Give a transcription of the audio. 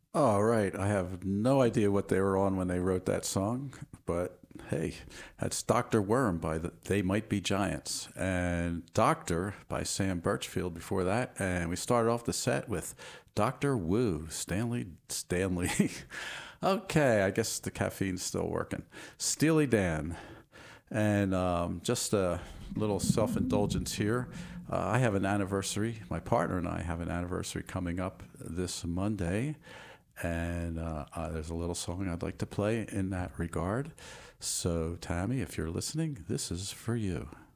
All right. I have no idea what they were on when they wrote that song, but hey, that's Dr. Worm by They Might Be Giants and Doctor by Sam Birchfield before that. And we started off the set with Dr. Wu, Stanley. Okay, I guess the caffeine's still working. Steely Dan. And just a little self indulgence here. I have an anniversary. My partner and I have an anniversary coming up this Monday. And there's a little song I'd like to play in that regard. So, Tammy, if you're listening, this is for you.